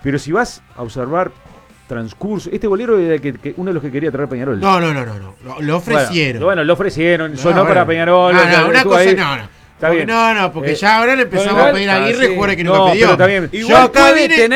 Pero si vas a observar transcurso, este bolero era uno de los que quería traer Peñarol. No. Lo ofrecieron. Bueno, lo ofrecieron, sonó para Peñarol. Una cosa ahí. no. Está bien. No, porque ya ahora le empezamos a pedir a Aguirre jugadores que no lo pidió. Pero está bien. Yo acá vine